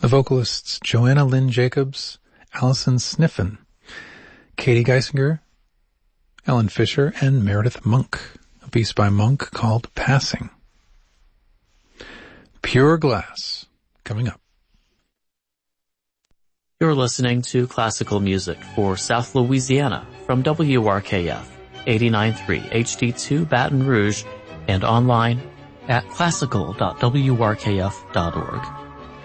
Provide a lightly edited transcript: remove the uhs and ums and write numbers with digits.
The vocalists Joanna Lynn Jacobs, Allison Sniffen, Katie Geisinger, Ellen Fisher, and Meredith Monk. A piece by Monk called Passing. Pure Glass, coming up. You're listening to classical music for South Louisiana from WRKF 89.3 HD2 Baton Rouge and online at classical.wrkf.org.